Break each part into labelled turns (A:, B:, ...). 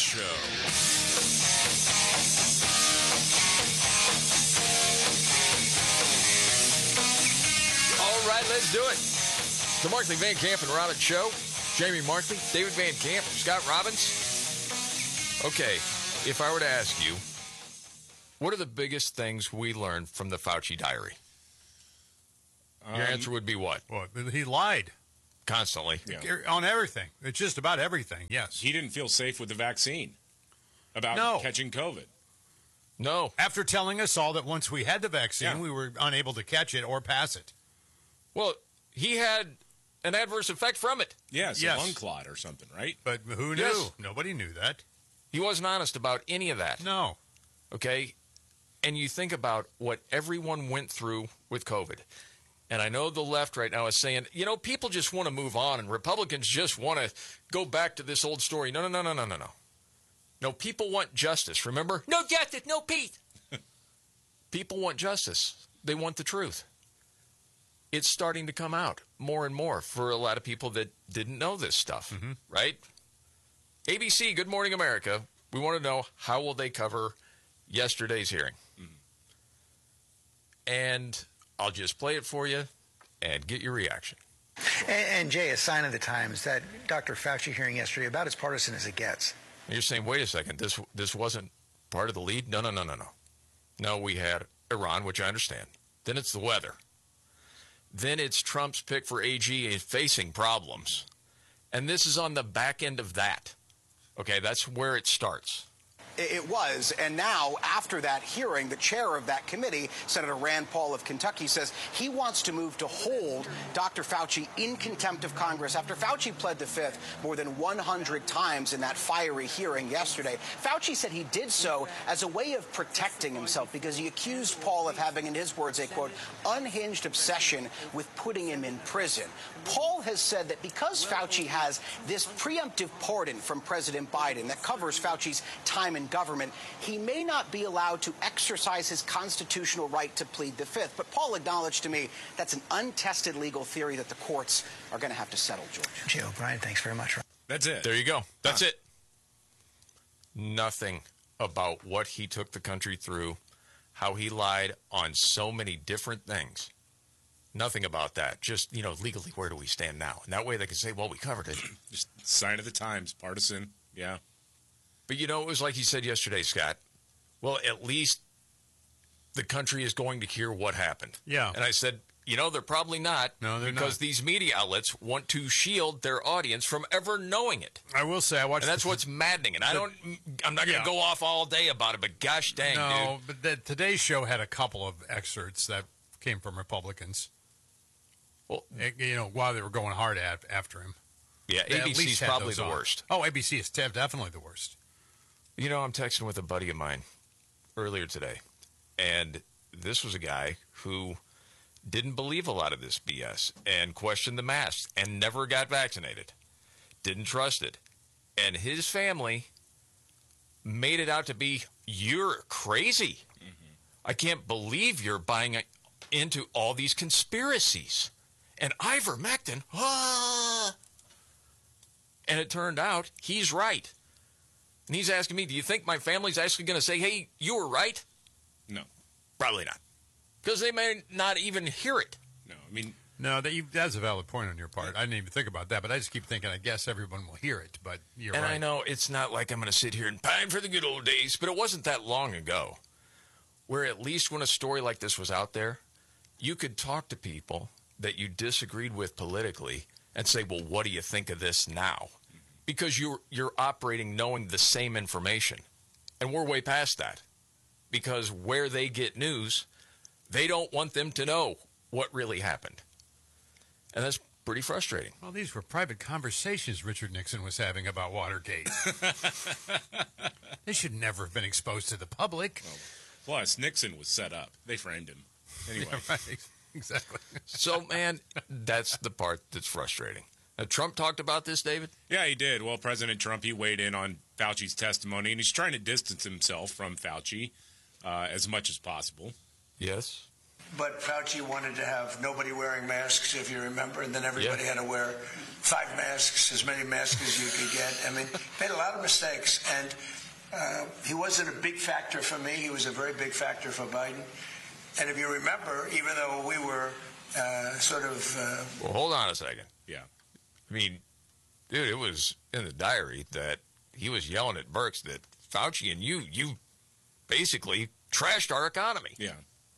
A: Show.
B: All right, let's do it. The Markley, Van Camp, and Robbins Show. Jamie Markley, David Van Camp, Scott Robbins. Okay, if I were to ask you, what are the biggest things we learned from the Fauci diary? Your answer would be what?
C: Well, he lied.
B: Constantly.
C: Yeah. On everything. It's just about everything, yes.
A: He didn't feel safe with the vaccine about catching COVID.
B: No.
C: After telling us all that once we had the vaccine, we were unable to catch it or pass it.
B: Well, he had an adverse effect from it.
A: Yes, a lung clot or something, right?
C: But who knew?
B: Yes.
C: Nobody knew that.
B: He wasn't honest about any of that.
C: No.
B: Okay? And you think about what everyone went through with COVID. And I know the left right now is saying, you know, people just want to move on and Republicans just want to go back to this old story. No. No, people want justice, remember? No justice, no peace. People want justice. They want the truth. It's starting to come out more and more for a lot of people that didn't know this stuff, right? ABC, Good Morning America, we want to know how will they cover yesterday's hearing. And I'll just play it for you and get your reaction.
D: And Jay, a sign of the times, that Dr. Fauci hearing yesterday, about as partisan as it gets.
B: You're saying, wait a second, this wasn't part of the lead? No. No, we had Iran, which I understand. Then it's the weather. Then it's Trump's pick for AG facing problems. And this is on the back end of that. Okay, that's where it starts.
E: It was. And now, after that hearing, the chair of that committee, Senator Rand Paul of Kentucky, says he wants to move to hold Dr. Fauci in contempt of Congress after Fauci pled the fifth more than 100 times in that fiery hearing yesterday. Fauci said he did so as a way of protecting himself because he accused Paul of having, in his words, a, quote, unhinged obsession with putting him in prison. Paul has said that because Fauci has this preemptive pardon from President Biden that covers Fauci's time in government, he may not be allowed to exercise his constitutional right to plead the fifth. But Paul acknowledged to me that's an untested legal theory that the courts are going to have to settle, George.
D: Jay O'Brien, thanks very much.
A: That's it.
B: There you go. That's it. Nothing about what he took the country through, how he lied on so many different things. Nothing about that. Just, you know, legally, where do we stand now? And that way they can say, well, we covered it.
A: Just sign of the times, partisan. Yeah.
B: But, you know, it was like you said yesterday, Scott. Well, at least the country is going to hear what happened.
C: Yeah.
B: And I said, you know, they're probably not.
C: No, they're
B: because
C: not.
B: These media outlets want to shield their audience from ever knowing it.
C: I will say I watched.
B: And that's what's maddening. And I'm not going to go off all day about it, but gosh dang,
C: dude. But the Today's Show had a couple of excerpts that came from Republicans. Well, you know, while they were going hard after him.
B: Yeah, ABC is probably the worst.
C: Oh, ABC is definitely the worst.
B: You know, I'm texting with a buddy of mine earlier today, and this was a guy who didn't believe a lot of this BS and questioned the masks and never got vaccinated, didn't trust it. And his family made it out to be, you're crazy. I can't believe you're buying into all these conspiracies. And ivermectin, And it turned out he's right. And he's asking me, do you think my family's actually going to say, hey, you were right?
A: No.
B: Probably not. Because they may not even hear it.
A: No, I mean...
C: No, that's a valid point on your part. I didn't even think about that, but I just keep thinking, I guess everyone will hear it, but you're right.
B: And I know it's not like I'm going to sit here and pine for the good old days, but it wasn't that long ago where at least when a story like this was out there, you could talk to people that you disagreed with politically and say, well, what do you think of this now? Because you're operating knowing the same information. And we're way past that. Because where they get news, they don't want them to know what really happened. And that's pretty frustrating.
C: Well, these were private conversations Richard Nixon was having about Watergate. They should never have been exposed to the public.
A: Oh. Plus, Nixon was set up. They framed him. Anyway.
C: Yeah, right. Exactly.
B: So, man, that's the part that's frustrating. Now, Trump talked about this, David?
A: Yeah, he did. Well, President Trump, he weighed in on Fauci's testimony, and he's trying to distance himself from Fauci as much as possible.
B: Yes.
F: but Fauci wanted to have nobody wearing masks, if you remember, and then everybody had to wear 5 masks, as many masks as you could get. I mean, made a lot of mistakes, and he wasn't a big factor for me. He was a very big factor for Biden. And if you remember, even though we were
B: well, hold on a second.
A: Yeah.
B: I mean, dude, it was in the diary that he was yelling at Birx that Fauci and you basically trashed our economy.
A: Yeah.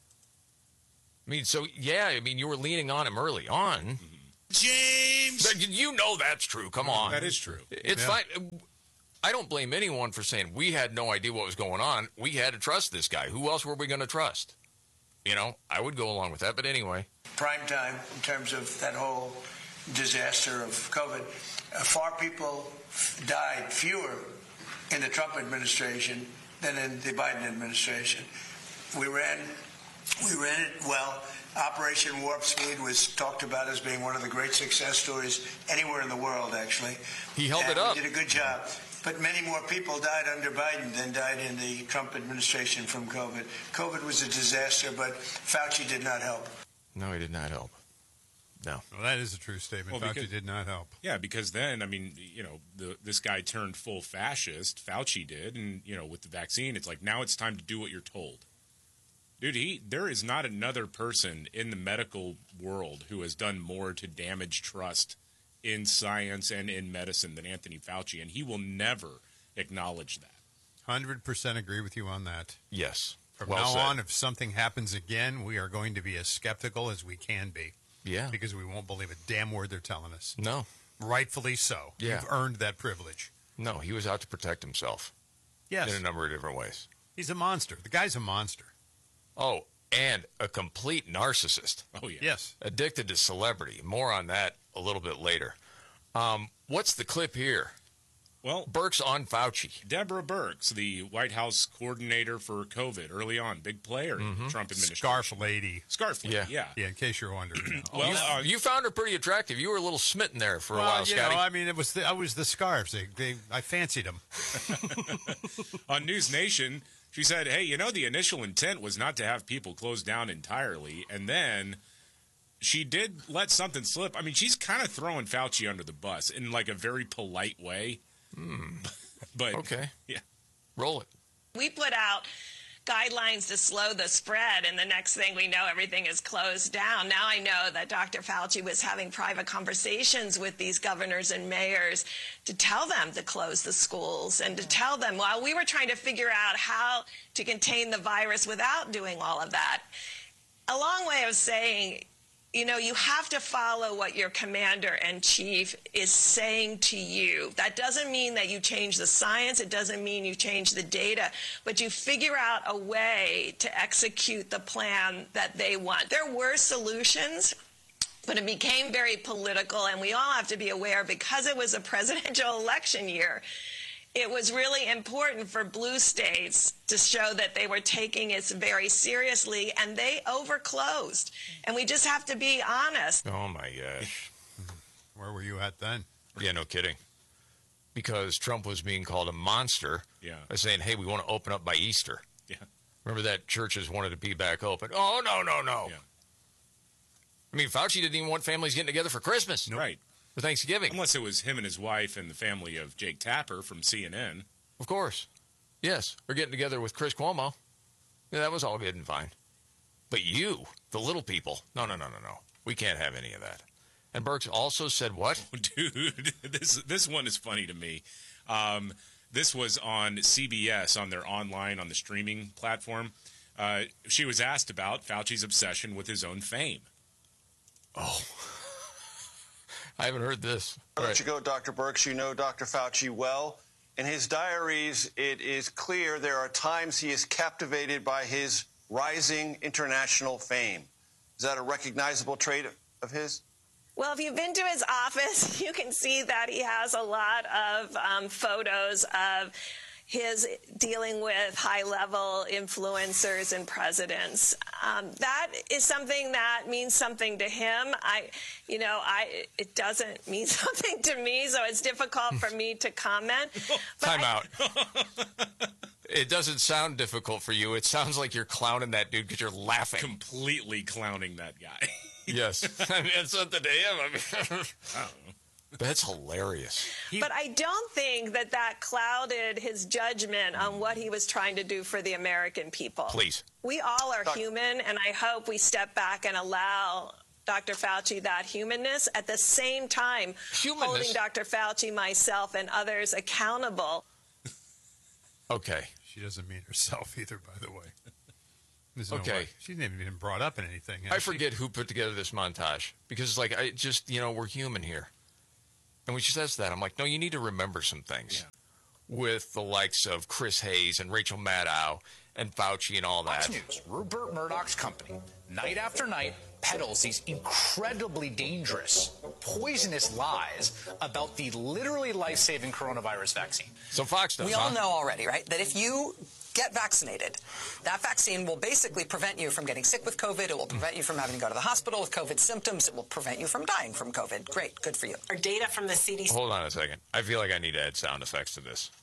B: I mean, so, yeah, I mean, you were leaning on him early on.
A: James!
B: You know that's true. Come on.
A: That is true.
B: It's fine. I don't blame anyone for saying we had no idea what was going on. We had to trust this guy. Who else were we going to trust? You know, I would go along with that, but anyway.
F: Prime time in terms of that whole disaster of COVID. Far people died, fewer in the Trump administration than in the Biden administration. We ran it well. Operation Warp Speed was talked about as being one of the great success stories anywhere in the world, actually.
B: He held it up.
F: We did a good job. But many more people died under Biden than died in the Trump administration from COVID. COVID was a disaster, but Fauci did not help.
B: No, he did not help. No.
C: Well, that is a true statement. Fauci did not help.
A: Yeah, because then, I mean, you know, this guy turned full fascist. Fauci did. And, you know, with the vaccine, it's like, now it's time to do what you're told. Dude, there is not another person in the medical world who has done more to damage trust in science and in medicine than Anthony Fauci, and he will never acknowledge that.
C: 100% agree with you on that.
B: Yes.
C: From now on, if something happens again, we are going to be as skeptical as we can be.
B: Yeah.
C: Because we won't believe a damn word they're telling us.
B: No.
C: Rightfully so.
B: Yeah.
C: You've earned that privilege.
B: No, he was out to protect himself.
C: Yes.
B: In a number of different ways.
C: He's a monster. The guy's a monster.
B: Oh, and a complete narcissist.
A: Oh, yeah.
C: Yes.
B: Addicted to celebrity. More on that a little bit later. What's the clip here?
A: Well,
B: Birx on Fauci.
A: Deborah Birx, the White House coordinator for COVID early on, big player in the Trump administration.
C: Scarf lady.
A: Scarf lady, yeah.
C: Yeah, in case you're wondering.
A: Well,
B: you found her pretty attractive. You were a little smitten there for a while,
C: you
B: Scotty.
C: know, I mean, I was the scarves. I fancied them.
A: On News Nation, she said, hey, you know, the initial intent was not to have people close down entirely, and then she did let something slip. I mean, she's kind of throwing Fauci under the bus in like a very polite way. But
B: okay.
A: Yeah.
B: Roll it.
G: We put out guidelines to slow the spread, and the next thing we know, everything is closed down. Now I know that Dr. Fauci was having private conversations with these governors and mayors to tell them to close the schools and to tell them, while we were trying to figure out how to contain the virus without doing all of that. A long way of saying, you know, you have to follow what your commander-in-chief is saying to you. That doesn't mean that you change the science. It doesn't mean you change the data. But you figure out a way to execute the plan that they want. There were solutions, but it became very political, and we all have to be aware, because it was a presidential election year, it was really important for blue states to show that they were taking it very seriously, and they overclosed. And we just have to be honest.
B: Oh, my gosh.
C: Where were you at then?
B: Yeah, no kidding. Because Trump was being called a monster.
A: Yeah.
B: By saying, hey, we want to open up by Easter.
A: Yeah.
B: Remember that churches wanted to be back open. Oh, no.
A: Yeah.
B: I mean, Fauci didn't even want families getting together for Christmas.
A: Nope. Right.
B: For Thanksgiving.
A: Unless it was him and his wife and the family of Jake Tapper from CNN.
B: Of course. Yes. Or getting together with Chris Cuomo. Yeah, that was all good and fine. But you, the little people, no. We can't have any of that. And Birx also said what?
A: Dude, this one is funny to me. This was on CBS, on their online, on the streaming platform. She was asked about Fauci's obsession with his own fame.
B: Oh. I haven't heard this.
H: I'll let you go, Dr. Birx. You know Dr. Fauci well. In his diaries, it is clear there are times he is captivated by his rising international fame. Is that a recognizable trait of his?
G: Well, if you've been to his office, you can see that he has a lot of photos of his dealing with high-level influencers and presidents. That is something that means something to him. It doesn't mean something to me, so it's difficult for me to comment.
B: Time out. It doesn't sound difficult for you. It sounds like you're clowning that dude because you're laughing.
A: Completely clowning that guy.
B: Yes. I mean, it's something to him. I mean,
A: I don't know.
B: that's hilarious.
G: But I don't think that clouded his judgment on what he was trying to do for the American people.
B: Please.
G: We all are human, and I hope we step back and allow Dr. Fauci that humanness, at the same time holding Dr. Fauci, myself, and others accountable.
B: Okay.
C: She doesn't mean herself either, by the way. There's
B: Okay.
C: No way. She's never even brought up in anything.
B: I forget who put together this montage because it's like, I just, we're human here. And when she says that, I'm like, no, you need to remember some things with the likes of Chris Hayes and Rachel Maddow and Fauci and all that.
I: Fox News, Rupert Murdoch's company, night after night, peddles these incredibly dangerous, poisonous lies about the literally life-saving coronavirus vaccine.
B: So Fox does,
J: We all know already, right, that if you get vaccinated, that vaccine will basically prevent you from getting sick with COVID. It will prevent you from having to go to the hospital with COVID symptoms. It will prevent you from dying from COVID. Great. Good for you.
G: Our data from the CDC.
B: Hold on a second. I feel like I need to add sound effects to this.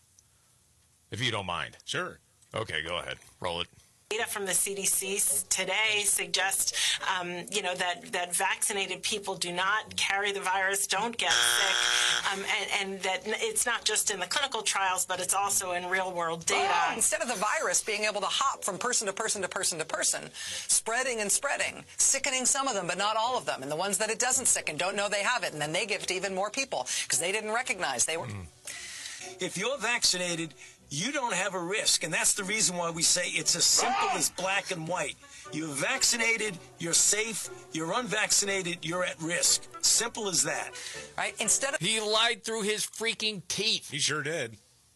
B: If you don't mind.
A: Sure.
B: Okay, go ahead. Roll it.
G: Data from the CDC today suggests, that vaccinated people do not carry the virus, don't get sick, and that it's not just in the clinical trials, but it's also in real-world data.
J: Oh, instead of the virus being able to hop from person to person to person to person, spreading and spreading, sickening some of them, but not all of them, and the ones that it doesn't sicken don't know they have it, and then they give it to even more people because they didn't recognize they were.
K: If you're vaccinated, you don't have a risk, and that's the reason why we say it's as simple as black and white. You're vaccinated, you're safe. You're unvaccinated, you're at risk. Simple as that.
J: Right? Instead of
B: He lied through his freaking teeth.
A: He sure did.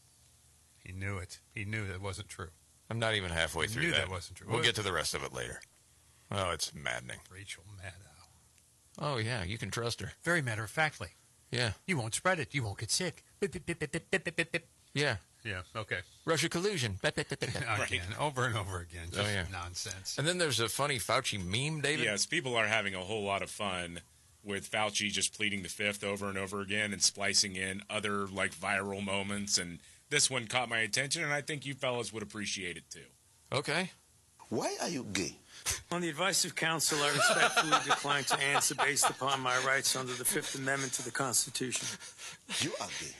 C: He knew it. He knew that wasn't true.
B: I'm not even halfway through
C: knew
B: that.
C: that wasn't true.
B: We'll get to the rest of it later. Oh, it's maddening.
C: Rachel Maddow.
B: Oh, yeah, you can trust her.
C: Very matter-of-factly.
B: Yeah.
C: You won't spread it. You won't get sick. Bip, bip, bip, bip, bip, bip, bip, bip.
B: Yeah.
C: Yeah, okay.
B: Russia collusion.
C: Again, over and over again. Just
B: yeah.
C: nonsense.
B: And then there's a funny Fauci meme, David.
A: Yes, people are having a whole lot of fun with Fauci just pleading the fifth over and over again and splicing in other viral moments. And this one caught my attention, and I think you fellas would appreciate it too.
B: Okay.
F: Why are you gay?
K: On the advice of counsel, I respectfully decline to answer based upon my rights under the Fifth Amendment to the Constitution.
F: You are gay.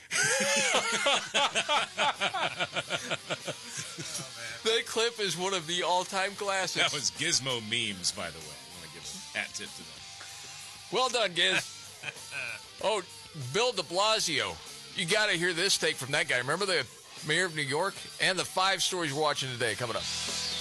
B: That clip is one of the all-time classics.
A: That was Gizmo memes, by the way. I want to give a hat tip to them.
B: Well done, Giz. Oh, Bill de Blasio. You got to hear this take from that guy. Remember the mayor of New York? And the 5 stories we're watching today coming up.